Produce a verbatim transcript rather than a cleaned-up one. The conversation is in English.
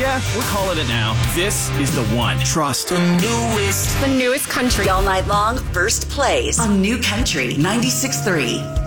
Yeah, we're calling it now. This is the one. Trust. The newest. The newest country. All night long, first plays on New Country ninety-six point three.